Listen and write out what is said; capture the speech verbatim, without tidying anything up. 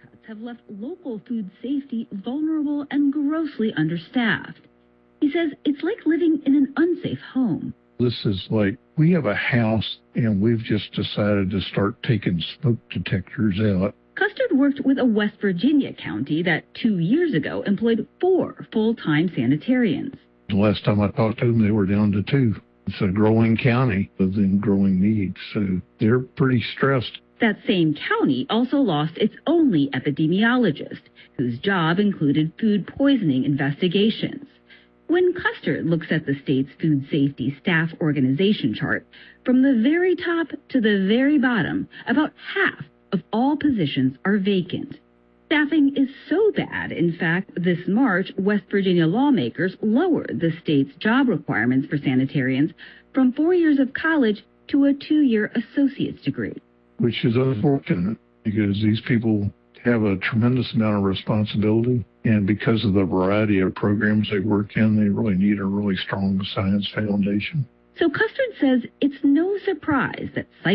cuts have left local food safety vulnerable and grossly understaffed. He says it's like living in an unsafe home. This is like we have a house and we've just decided to start taking smoke detectors out. Custard worked with a West Virginia county that two years ago employed four full-time sanitarians. The last time I talked to them, they were down to two. It's a growing county with growing needs, so they're pretty stressed. That same county also lost its only epidemiologist, whose job included food poisoning investigations. When Custard looks at the state's food safety staff organization chart, from the very top to the very bottom, about half of all positions are vacant. Staffing is so bad, in fact, this March, West Virginia lawmakers lowered the state's job requirements for sanitarians from four years of college to a two-year associate's degree. Which is unfortunate because these people have a tremendous amount of responsibility, and because of the variety of programs they work in, they really need a really strong science foundation. So Custard says it's no surprise that